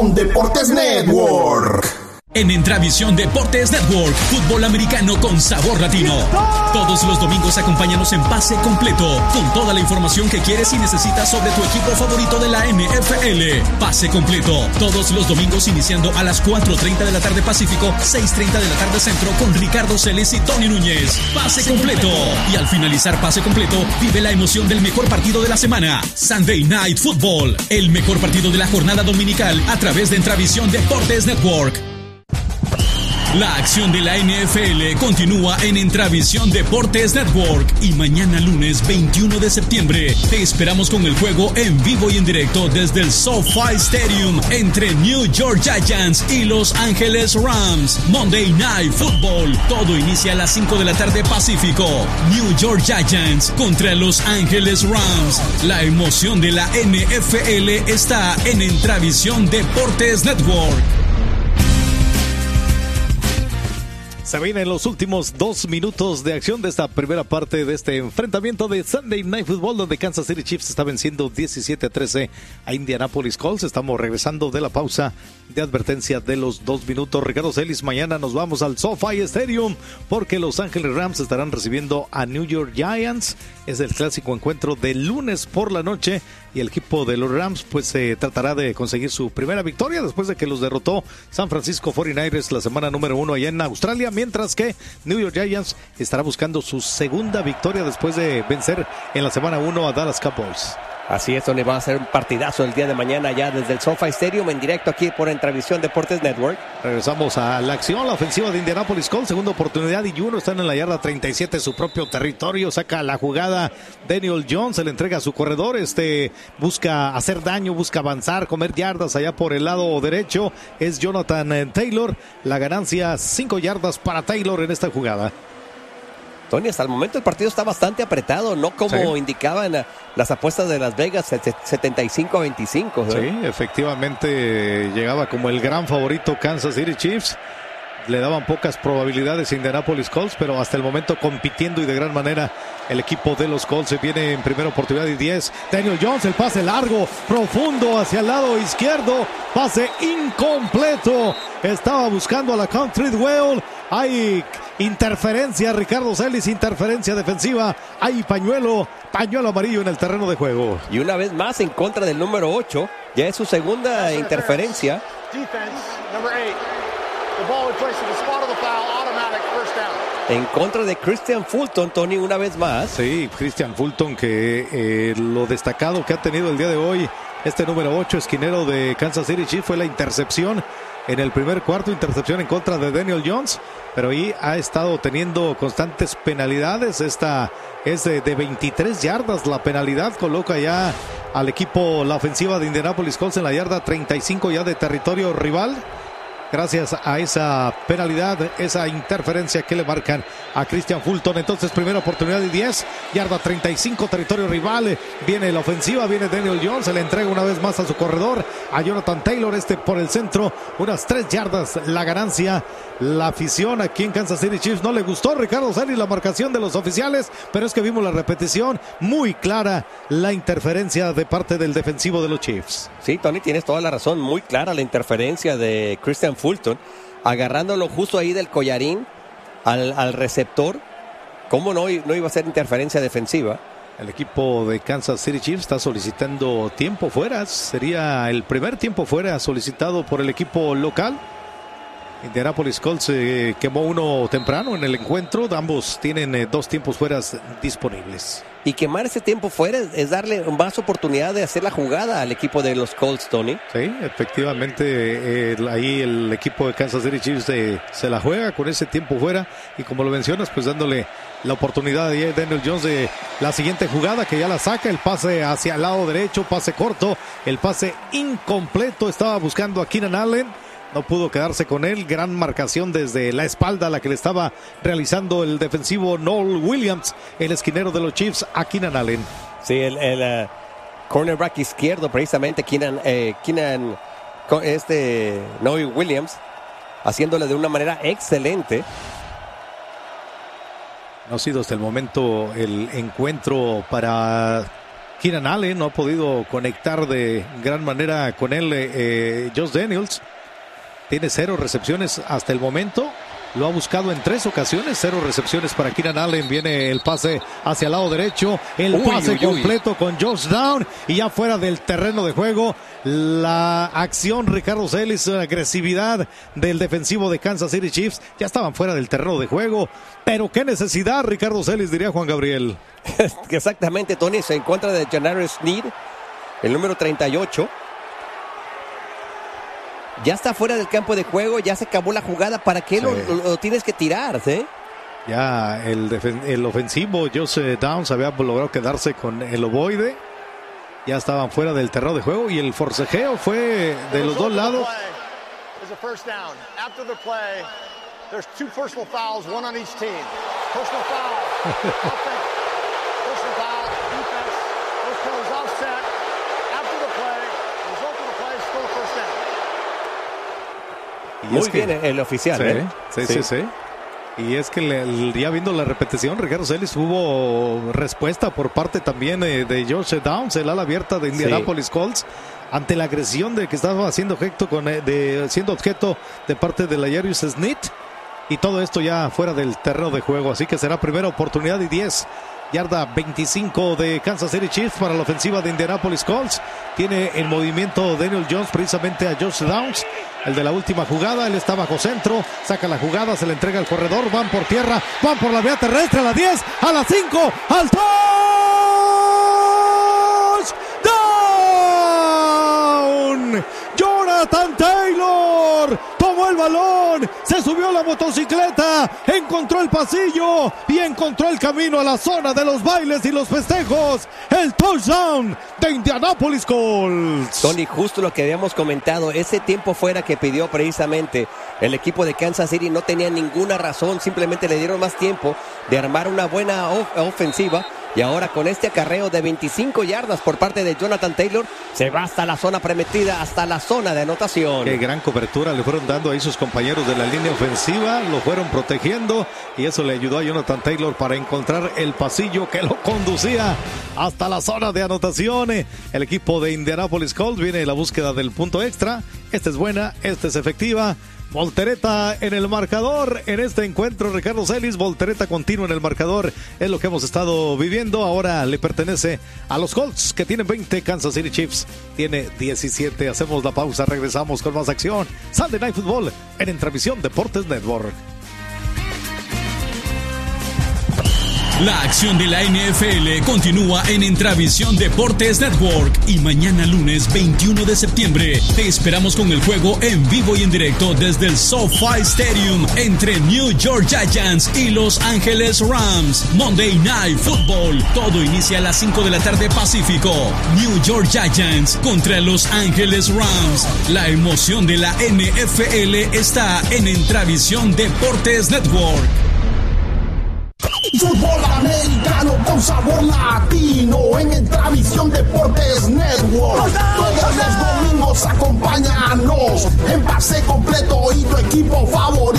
Deportes Network. En Entravisión Deportes Network, fútbol americano con sabor latino. Todos los domingos acompáñanos en Pase Completo, con toda la información que quieres y necesitas sobre tu equipo favorito de la NFL. Pase Completo, todos los domingos iniciando a las 4:30 de la tarde Pacífico, 6:30 de la tarde Centro, con Ricardo Celes y Tony Núñez. Pase Completo. Y al finalizar Pase Completo, vive la emoción del mejor partido de la semana. Sunday Night Football, el mejor partido de la jornada dominical a través de Entravisión Deportes Network. La acción de la NFL continúa en Entravisión Deportes Network y mañana lunes 21 de septiembre te esperamos con el juego en vivo y en directo desde el SoFi Stadium entre New York Giants y Los Ángeles Rams. Monday Night Football, todo inicia a las 5 de la tarde Pacífico. New York Giants contra Los Ángeles Rams. La emoción de la NFL está en Entravisión Deportes Network. Se vienen los últimos 2 minutos de acción de esta primera parte de este enfrentamiento de Sunday Night Football, donde Kansas City Chiefs está venciendo 17-13 a Indianapolis Colts. Estamos regresando de la pausa de advertencia de los 2 minutos. Ricardo Celis, mañana nos vamos al SoFi Stadium porque Los Ángeles Rams estarán recibiendo a New York Giants. Es el clásico encuentro de lunes por la noche y el equipo de los Rams pues tratará de conseguir su primera victoria después de que los derrotó San Francisco 49ers la semana número 1 allá en Australia, mientras que New York Giants estará buscando su segunda victoria después de vencer en la semana 1 a Dallas Cowboys. Así es, Tony, va a ser un partidazo el día de mañana ya desde el SoFi Stadium en directo aquí por Entravisión Deportes Network. Regresamos a la acción, la ofensiva de Indianapolis Colts, segunda oportunidad y uno, están en la yarda 37, su propio territorio, saca la jugada Daniel Jones, se le entrega a su corredor, busca hacer daño, busca avanzar, comer yardas allá por el lado derecho, es Jonathan Taylor, la ganancia 5 yardas para Taylor en esta jugada. Tony, hasta el momento el partido está bastante apretado, no como indicaban las apuestas de Las Vegas, 75-25. Sí, efectivamente llegaba como el gran favorito Kansas City Chiefs. Le daban pocas probabilidades a Indianapolis Colts, pero hasta el momento compitiendo y de gran manera el equipo de los Colts. Se viene en primera oportunidad y 10. Daniel Jones, el pase largo, profundo hacia el lado izquierdo. Pase incompleto. Estaba buscando a la Country Whale. Hay interferencia, Ricardo Celis, interferencia defensiva. Hay pañuelo amarillo en el terreno de juego. Y una vez más en contra del número 8. Ya es su segunda interferencia. En contra de Christian Fulton, Tony, una vez más. Sí, Christian Fulton, que lo destacado que ha tenido el día de hoy, este número 8, esquinero de Kansas City Chiefs, fue la intercepción en el primer cuarto, intercepción en contra de Daniel Jones, pero ahí ha estado teniendo constantes penalidades. Esta es de 23 yardas la penalidad, coloca ya al equipo, la ofensiva de Indianapolis Colts en la yarda 35 ya de territorio rival. Gracias a esa penalidad, esa interferencia que le marcan a Christian Fulton. Entonces, primera oportunidad y 10, yarda 35, territorio rival. Viene la ofensiva, viene Daniel Jones, se le entrega una vez más a su corredor, a Jonathan Taylor, por el centro, unas 3 yardas la ganancia. La afición aquí en Kansas City Chiefs no le gustó, Ricardo Celis, la marcación de los oficiales, pero es que vimos la repetición, muy clara la interferencia de parte del defensivo de los Chiefs. Sí, Tony, tienes toda la razón, muy clara la interferencia de Christian Fulton, agarrándolo justo ahí del collarín al receptor. ¿Cómo no iba a ser interferencia defensiva? El equipo de Kansas City Chiefs está solicitando tiempo fuera. Sería el primer tiempo fuera solicitado por el equipo local. Indianapolis Colts quemó uno temprano en el encuentro. Ambos tienen 2 tiempos fuera disponibles. Y quemar ese tiempo fuera es darle más oportunidad de hacer la jugada al equipo de los Colts, Tony. Sí, efectivamente, ahí el equipo de Kansas City Chiefs se la juega con ese tiempo fuera. Y como lo mencionas, pues dándole la oportunidad a Daniel Jones de la siguiente jugada, que ya la saca, el pase hacia el lado derecho, pase corto, el pase incompleto. Estaba buscando a Keenan Allen. No pudo quedarse con él, gran marcación desde la espalda la que le estaba realizando el defensivo Noel Williams, el esquinero de los Chiefs, a Keenan Allen. Sí, el cornerback izquierdo precisamente, Noel Williams, haciéndole de una manera excelente. No ha sido hasta el momento el encuentro para Keenan Allen no ha podido conectar de gran manera con él. Josh Daniels tiene 0 recepciones hasta el momento. Lo ha buscado en 3 ocasiones. 0 recepciones para Keenan Allen. Viene el pase hacia el lado derecho. El pase completo con Josh Down. Y ya fuera del terreno de juego. La acción, Ricardo Celis, agresividad del defensivo de Kansas City Chiefs. Ya estaban fuera del terreno de juego. Pero qué necesidad, Ricardo Celis, diría Juan Gabriel. Exactamente, Tony. Se encuentra de Janarius Sneed, el número 38. Ya está fuera del campo de juego, ya se acabó la jugada. ¿Para qué lo tienes que tirar? ¿Sí? Ya el ofensivo Josh Downs había logrado quedarse con el ovoide. Ya estaban fuera del terreno de juego y el forcejeo fue de los dos lados. There's 2 personal fouls, 1 on each team. Personal foul, offense. Personal foul, defense. Those penalties offset. After the play, the result of the play is still a first down. Muy bien el oficial. Sí. Y es que ya viendo la repetición, Ricardo Celis, hubo respuesta por parte también de Josh Downs, el ala abierta de Indianapolis Colts, ante la agresión de que estaba siendo objeto de parte de L'Jarius Sneed. Y todo esto ya fuera del terreno de juego. Así que será primera oportunidad y 10. Yarda 25 de Kansas City Chiefs para la ofensiva de Indianapolis Colts. Tiene en movimiento Daniel Jones precisamente a Josh Downs, el de la última jugada. Él está bajo centro, saca la jugada, se le entrega al corredor. Van por tierra, van por la vía terrestre a la 10, a la 5, al touchdown. Jonathan Taylor tomó el balón, se subió a la motocicleta, encontró el pasillo y encontró el camino a la zona de los bailes y los festejos. El touchdown de Indianapolis Colts. Tony, justo lo que habíamos comentado, ese tiempo fuera que pidió precisamente el equipo de Kansas City no tenía ninguna razón, simplemente le dieron más tiempo de armar una buena ofensiva. Y ahora con este acarreo de 25 yardas por parte de Jonathan Taylor, se va hasta la zona prometida, hasta la zona de anotación. Qué gran cobertura le fueron dando ahí sus compañeros de la línea ofensiva, lo fueron protegiendo y eso le ayudó a Jonathan Taylor para encontrar el pasillo que lo conducía hasta la zona de anotación. El equipo de Indianapolis Colts viene en la búsqueda del punto extra. Esta es buena, esta es efectiva. Voltereta en el marcador en este encuentro, Ricardo Celis. Voltereta continua en el marcador, es lo que hemos estado viviendo. Ahora le pertenece a los Colts, que tienen 20, Kansas City Chiefs tiene 17. Hacemos la pausa, regresamos con más acción. Sunday Night Football en Entravisión Deportes Network. La acción de la NFL continúa en Entravisión Deportes Network y mañana lunes 21 de septiembre te esperamos con el juego en vivo y en directo desde el SoFi Stadium entre New York Giants y Los Ángeles Rams. Monday Night Football. Todo inicia a las 5 de la tarde Pacífico. New York Giants contra Los Ángeles Rams. La emoción de la NFL está en Entravisión Deportes Network. Fútbol americano con sabor latino en Entravisión Deportes Network. Todos los domingos acompáñanos en pase completo y tu equipo favorito.